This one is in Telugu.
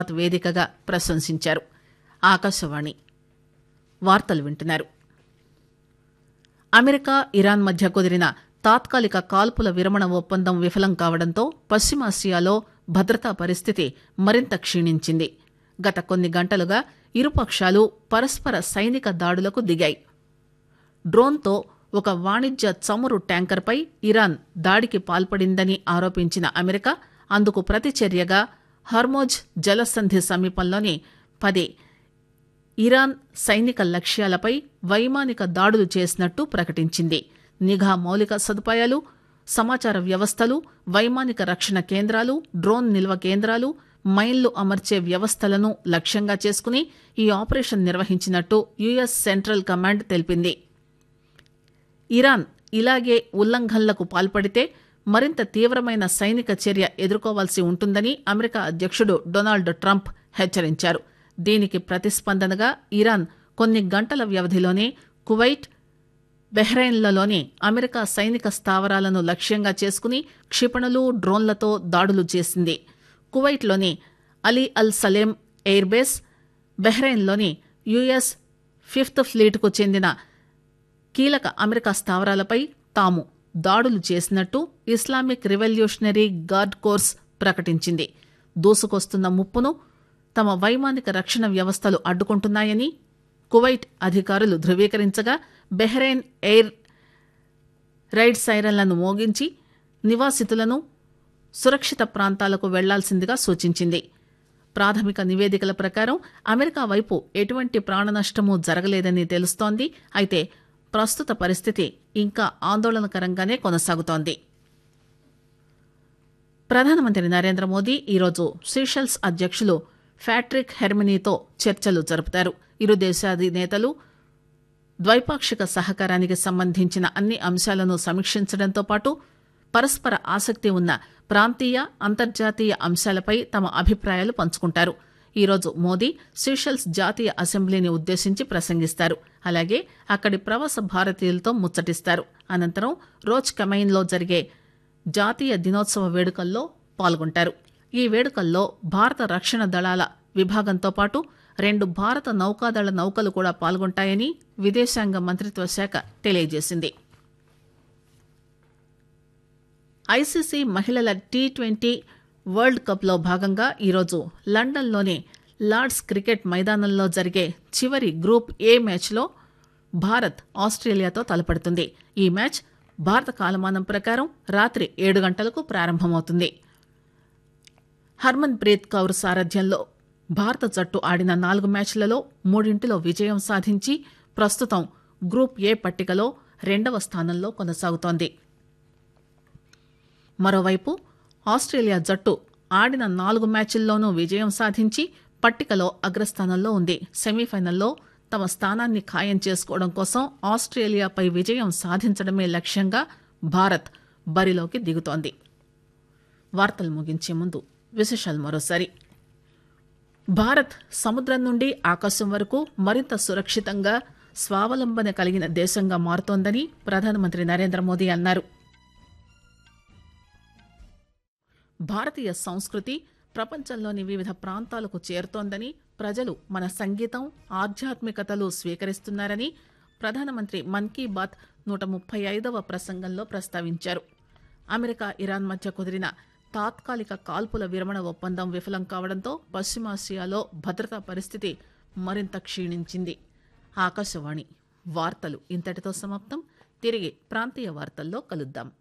వేదికగా ప్రశంసించారు. ఆకాశవాణి వార్తలు వింటున్నారు. అమెరికా ఇరాన్ మధ్య కుదిరిన తాత్కాలిక కాల్పుల విరమణ ఒప్పందం విఫలం కావడంతో పశ్చిమాసియాలో భద్రతా పరిస్థితి మరింత క్షీణించింది. గత కొన్ని గంటలుగా ఇరుపక్షాలు పరస్పర సైనిక దాడులకు దిగాయి. డ్రోన్తో ఒక వాణిజ్య చమురు ట్యాంకర్పై ఇరాన్ దాడికి పాల్పడిందని ఆరోపించిన అమెరికా అందుకు ప్రతిచర్యగా హర్మోజ్ జలసంధి సమీపంలోని 10 ఇరాన్ సైనిక లక్ష్యాలపై వైమానిక దాడులు చేసినట్టు ప్రకటించింది. నిఘా మౌలిక సదుపాయాలు, సమాచార వ్యవస్థలు, వైమానిక రక్షణ కేంద్రాలు, డ్రోన్ నిల్వ కేంద్రాలు, మైన్లు అమర్చే వ్యవస్థలను లక్ష్యంగా చేసుకుని ఈ ఆపరేషన్ నిర్వహించినట్టు యుఎస్ సెంట్రల్ కమాండ్ తెలిపింది. ఇరాన్ ఇలాగే ఉల్లంఘనలకు పాల్పడితే మరింత తీవ్రమైన సైనిక చర్య ఎదుర్కోవాల్సి ఉంటుందని అమెరికా అధ్యక్షుడు డొనాల్డ్ ట్రంప్ హెచ్చరించారు. దీనికి ప్రతిస్పందనగా ఇరాన్ కొన్ని గంటల వ్యవధిలోనే కువైట్, బహ్రెయిన్లలోని అమెరికా సైనిక స్థావరాలను లక్ష్యంగా చేసుకుని క్షిపణులు, డ్రోన్లతో దాడులు చేసింది. కువైట్లోని అలీ అల్ సలేం ఎయిర్బేస్, బహ్రెయిన్లోని యుఎస్ 5th ఫ్లీట్కు చెందిన కీలక అమెరికా స్థావరాలపై తాము దాడులు చేసినట్టు ఇస్లామిక్ రివల్యూషనరీ గార్డ్ కోర్స్ ప్రకటించింది. దూసుకొస్తున్న ముప్పును తమ వైమానిక రక్షణ వ్యవస్థలు అడ్డుకుంటున్నాయని కువైట్ అధికారులు ధృవీకరించగా బహ్రెయిన్ ఎయిర్ రైడ్ సైరన్లను మోగించి నివాసితులను సురక్షిత ప్రాంతాలకు వెళ్లాల్సిందిగా సూచించింది. ప్రాథమిక నివేదికల ప్రకారం అమెరికా వైపు ఎటువంటి ప్రాణనష్టమూ జరగలేదని తెలుస్తోంది. అయితే ప్రస్తుత పరిస్థితి ఇంకా ఆందోళనకరంగానే కొనసాగుతోంది. ప్రధానమంత్రి నరేంద్ర మోదీ ఈరోజు సీషెల్స్ అధ్యక్షులు ప్యాట్రిక్ హెర్మినీతో చర్చలు జరుపుతారు. ఇరు దేశాధినేతలు ద్వైపాక్షిక సహకారానికి సంబంధించిన అన్ని అంశాలను సమీక్షించడంతో పాటు పరస్పర ఆసక్తి ఉన్న ప్రాంతీయ, అంతర్జాతీయ అంశాలపై తమ అభిప్రాయాలు పంచుకుంటారు. ఈరోజు మోదీ సీషెల్స్ జాతీయ అసెంబ్లీని ఉద్దేశించి ప్రసంగిస్తారు. అలాగే అక్కడి ప్రవాస భారతీయులతో ముచ్చటిస్తారు. అనంతరం రోజ్ కెమైన్లో జరిగే జాతీయ దినోత్సవ వేడుకల్లో పాల్గొంటారు. ఈ వేడుకల్లో భారత రక్షణ దళాల విభాగంతో పాటు 2 భారత నౌకాదళ నౌకలు కూడా పాల్గొంటాయని విదేశాంగ మంత్రిత్వ శాఖ తెలియజేసింది. ఐసీసీ మహిళల T20 వరల్డ్ కప్లో భాగంగా ఈరోజు లండన్లోని లార్డ్స్ క్రికెట్ మైదానంలో జరిగే చివరి గ్రూప్ ఏ మ్యాచ్లో భారత్ ఆస్ట్రేలియాతో తలపడుతుంది. ఈ మ్యాచ్ భారత కాలమానం ప్రకారం రాత్రి 7 గంటలకు ప్రారంభమవుతుంది. హర్మన్ ప్రీత్ కౌర్ సారథ్యంలో భారత జట్టు ఆడిన 4 మ్యాచ్లలో 3 విజయం సాధించి ప్రస్తుతం గ్రూప్ ఏ పట్టికలో 2వ స్థానంలో కొనసాగుతోంది. మరోవైపు ఆస్ట్రేలియా జట్టు ఆడిన 4 మ్యాచ్ల్లోనూ విజయం సాధించి పట్టికలో అగ్రస్థానంలో ఉంది. సెమీఫైనల్లో తమ స్థానాన్ని ఖాయం చేసుకోవడం కోసం ఆస్ట్రేలియాపై విజయం సాధించడమే లక్ష్యంగా భారత్ బరిలోకి దిగుతోంది. వార్తలు ముగించే ముందు విశేషాలు మరోసారి. భారత్ సముద్రం నుండి ఆకాశం వరకు మరింత సురక్షితంగా, స్వావలంబన కలిగిన దేశంగా మారుతోందని ప్రధానమంత్రి నరేంద్ర మోదీ అన్నారు. భారతీయ సంస్కృతి ప్రపంచంలోని వివిధ ప్రాంతాలకు చేరుతోందని, ప్రజలు మన సంగీతం, ఆధ్యాత్మికతలు స్వీకరిస్తున్నారని ప్రధానమంత్రి మన్ కీ బాత్ 135వ ప్రసంగంలో ప్రస్తావించారు. అమెరికా ఇరాన్ మధ్య కుదిరిన తాత్కాలిక కాల్పుల విరమణ ఒప్పందం విఫలం కావడంతో పశ్చిమాసియాలో భద్రతా పరిస్థితి మరింత క్షీణించింది. ఆకాశవాణి వార్తలు ఇంతటితో సమాప్తం. తిరిగి ప్రాంతీయ వార్తల్లో కలుద్దాం.